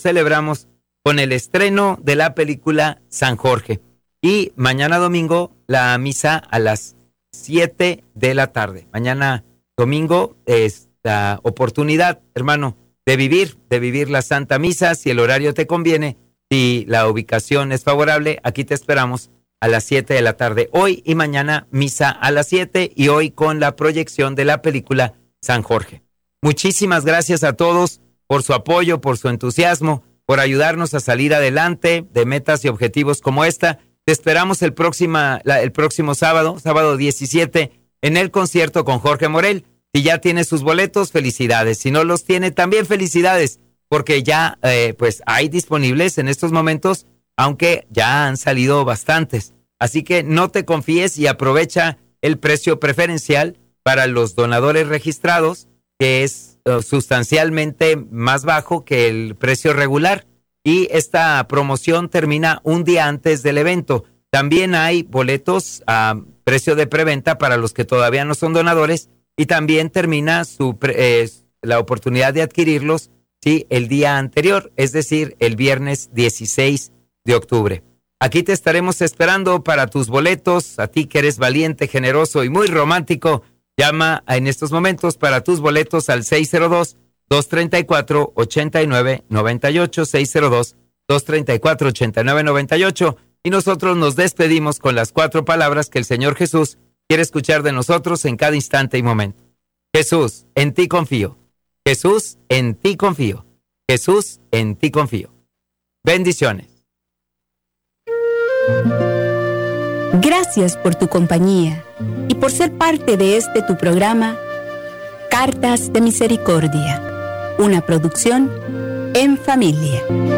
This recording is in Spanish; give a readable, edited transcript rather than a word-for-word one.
celebramos con el estreno de la película San Jorge. Y mañana domingo la misa a las 7 de la tarde. Mañana domingo es la oportunidad, hermano, de vivir la Santa Misa. Si el horario te conviene, si la ubicación es favorable, aquí te esperamos a las 7 de la tarde. Hoy y mañana misa a las 7 y hoy con la proyección de la película San Jorge. Muchísimas gracias a todos por su apoyo, por su entusiasmo, por ayudarnos a salir adelante de metas y objetivos como esta. Te esperamos el próximo sábado 17, en el concierto con Jorge Morel. Si ya tiene sus boletos, felicidades. Si no los tiene, también felicidades, porque ya pues hay disponibles en estos momentos, aunque ya han salido bastantes. Así que no te confíes y aprovecha el precio preferencial para los donadores registrados, que es sustancialmente más bajo que el precio regular. Y esta promoción termina un día antes del evento. También hay boletos a precio de preventa para los que todavía no son donadores y también termina la oportunidad de adquirirlos, ¿sí?, el día anterior, es decir, el viernes 16 de octubre. Aquí te estaremos esperando para tus boletos. A ti que eres valiente, generoso y muy romántico, llama en estos momentos para tus boletos al 602-234-8998, 602-234-8998, y nosotros nos despedimos con las 4 palabras que el Señor Jesús quiere escuchar de nosotros en cada instante y momento. Jesús, en ti confío. Jesús, en ti confío. Jesús, en ti confío. Bendiciones. Gracias por tu compañía y por ser parte de tu programa Cartas de Misericordia, una producción en familia.